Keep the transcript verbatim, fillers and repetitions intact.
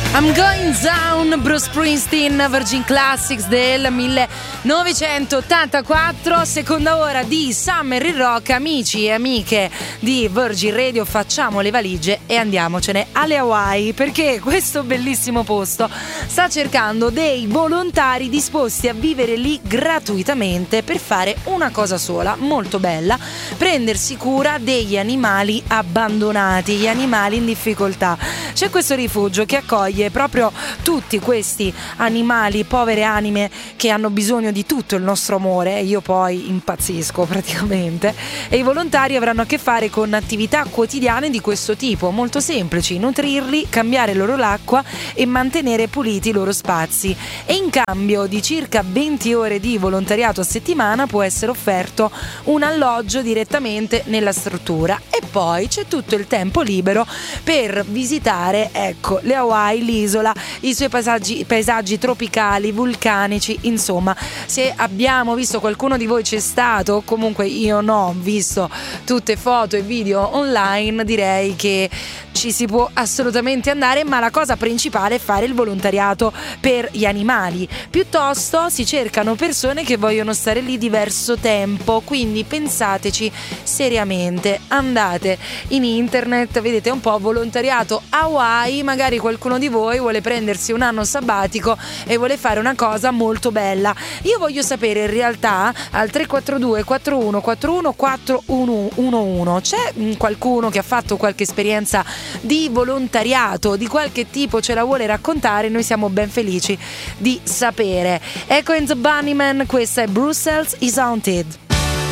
I'm Going Down, Bruce Springsteen, Virgin Classics del millenovecentottantaquattro, seconda ora di Summer in Rock. Amici e amiche di Virgin Radio, facciamo le valigie e andiamocene alle Hawaii, perché questo bellissimo posto sta cercando dei volontari disposti a vivere lì gratuitamente per fare una cosa sola, molto bella: prendersi cura degli animali abbandonati, gli animali in difficoltà. C'è questo rifugio che accoglie proprio tutti questi animali, povere anime che hanno bisogno di tutto il nostro amore, e io poi impazzisco praticamente. E i volontari avranno a che fare con attività quotidiane di questo tipo, molto semplici: nutrirli, cambiare loro l'acqua e mantenere puliti i loro spazi. E in cambio di circa venti ore di volontariato a settimana può essere offerto un alloggio direttamente nella struttura, e poi c'è tutto il tempo libero per visitare, ecco, le Hawaii, l'isola, i suoi paesaggi, paesaggi tropicali, vulcanici. Insomma, se abbiamo visto, qualcuno di voi c'è stato, comunque io no, ho visto tutte foto e video online, direi che ci si può assolutamente andare, ma la cosa principale è fare il volontariato per gli animali. Piuttosto si cercano persone che vogliono stare lì diverso tempo, quindi pensateci seriamente, andate in internet, vedete un po' volontariato Hawaii, magari qualcuno di voi vuole prendersi un anno sabbatico e vuole fare una cosa molto bella. Io voglio sapere, in realtà, al tre quattro due quattro uno quattro uno quattro uno uno uno c'è qualcuno che ha fatto qualche esperienza di volontariato di qualche tipo, ce la vuole raccontare? Noi siamo ben felici di sapere. Echo and the Bunnymen, questa è Brussels is Haunted.